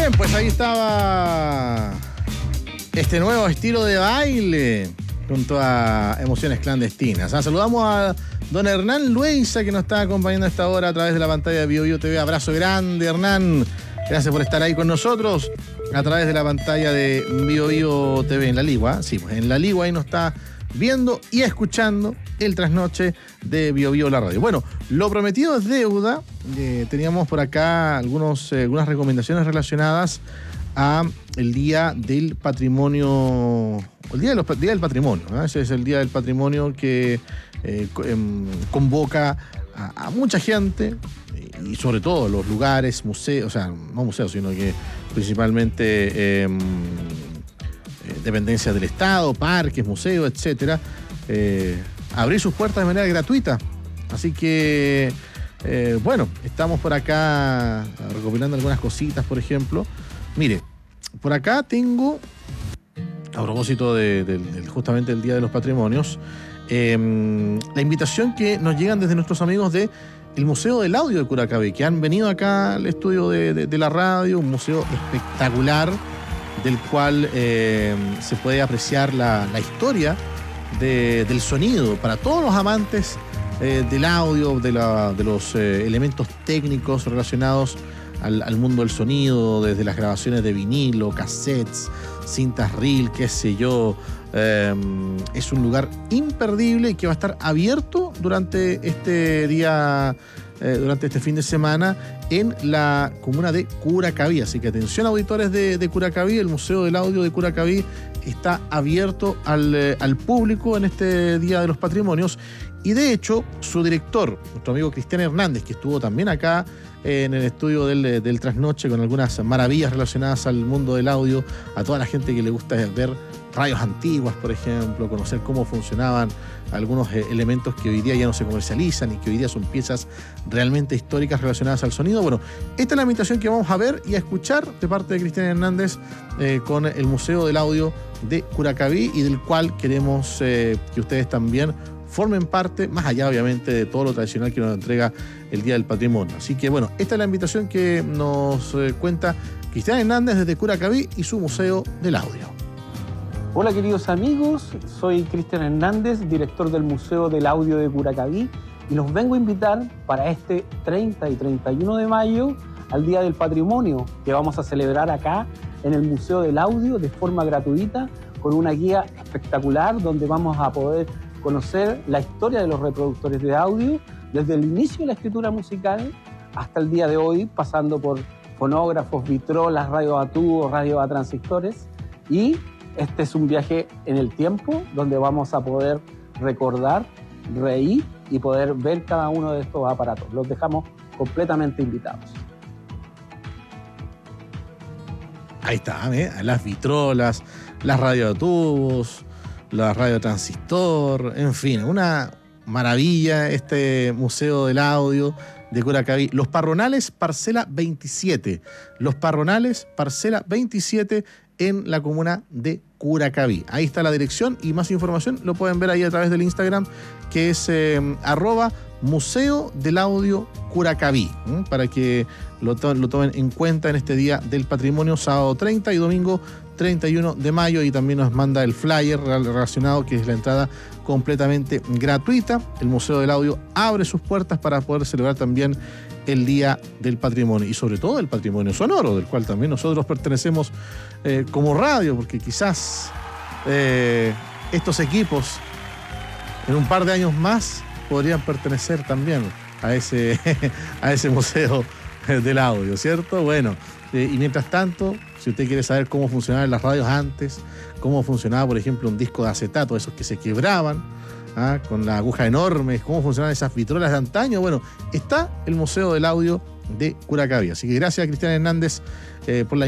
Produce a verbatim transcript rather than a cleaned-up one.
Bien, pues ahí estaba este nuevo estilo de baile junto a Emociones Clandestinas. Ah, saludamos a don Hernán Luisa, que nos está acompañando a esta hora a través de la pantalla de Bio Bio T V. Abrazo grande, Hernán. Gracias por estar ahí con nosotros a través de la pantalla de Bio Bio T V en la Ligua. Sí, pues en la Ligua ahí nos está viendo y escuchando el trasnoche de Bio Bio la radio. Bueno, lo prometido es deuda. Eh, teníamos por acá algunos, eh, algunas recomendaciones relacionadas a el Día del Patrimonio, el Día, de los, día del Patrimonio, ¿no? Ese es el Día del Patrimonio que eh, convoca a, a mucha gente y sobre todo los lugares, museos, o sea, no museos, sino que principalmente eh, dependencias del Estado, parques, museos, etcétera, eh, abrir sus puertas de manera gratuita. Así que, eh, bueno, estamos por acá recopilando algunas cositas, por ejemplo. Mire, por acá tengo, a propósito de, de, de justamente el Día de los Patrimonios, eh, la invitación que nos llegan desde nuestros amigos de el Museo del Audio de Curacaví, que han venido acá al estudio de, de, de la radio, un museo espectacular, del cual eh, se puede apreciar la, la historia de, del sonido para todos los amantes eh, del audio, de, la, de los eh, elementos técnicos relacionados al, al mundo del sonido, desde las grabaciones de vinilo, cassettes, cintas reel, qué sé yo. Eh, es un lugar imperdible y que va a estar abierto durante este día, eh, durante este fin de semana en la comuna de Curacaví. Así que atención, auditores de, de Curacaví, el Museo del Audio de Curacaví está abierto al, eh, al público en este Día de los Patrimonios. Y de hecho, su director, nuestro amigo Cristian Hernández, que estuvo también acá eh, en el estudio del, del Trasnoche con algunas maravillas relacionadas al mundo del audio, a toda la gente que le gusta ver radios antiguas, por ejemplo, conocer cómo funcionaban algunos eh, elementos que hoy día ya no se comercializan y que hoy día son piezas realmente históricas relacionadas al sonido. Bueno, esta es la invitación que vamos a ver y a escuchar de parte de Cristian Hernández eh, con el Museo del Audio de Curacaví, y del cual queremos eh, que ustedes también formen parte, más allá obviamente de todo lo tradicional que nos entrega el Día del Patrimonio. Así que bueno, esta es la invitación que nos eh, cuenta Cristian Hernández desde Curacaví y su Museo del Audio. Hola queridos amigos, soy Cristian Hernández, director del Museo del Audio de Curacaví, y los vengo a invitar para este treinta y treinta y uno de mayo al Día del Patrimonio, que vamos a celebrar acá en el Museo del Audio de forma gratuita, con una guía espectacular donde vamos a poder conocer la historia de los reproductores de audio desde el inicio de la escritura musical hasta el día de hoy, pasando por fonógrafos, vitrolas, radios a tubos, radios a transistores. Y este es un viaje en el tiempo donde vamos a poder recordar, reír y poder ver cada uno de estos aparatos. Los dejamos completamente invitados. Ahí está, ¿eh? Las vitrolas, las radios a tubos, la radio transistor, en fin, una maravilla este Museo del Audio de Curacaví. Los Parronales, parcela veintisiete. Los Parronales, parcela veintisiete en la comuna de Curacaví. Ahí está la dirección y más información lo pueden ver ahí a través del Instagram, que es eh, arroba Museo del Audio Curacaví, ¿eh? Para que lo, to- lo tomen en cuenta en este Día del Patrimonio, sábado treinta y domingo treinta y uno de mayo, y también nos manda el flyer relacionado, que es la entrada completamente gratuita. El Museo del Audio abre sus puertas para poder celebrar también el Día del Patrimonio, y sobre todo el patrimonio sonoro, del cual también nosotros pertenecemos eh, como radio, porque quizás eh, estos equipos en un par de años más podrían pertenecer también a ese, a ese Museo del Audio, ¿cierto? Bueno, eh, y mientras tanto, si usted quiere saber cómo funcionaban las radios antes, cómo funcionaba, por ejemplo, un disco de acetato, esos que se quebraban, ¿ah? Con la aguja enorme, cómo funcionaban esas vitrolas de antaño, bueno, está el Museo del Audio de Curacaví. Así que gracias a Cristian Hernández eh, por la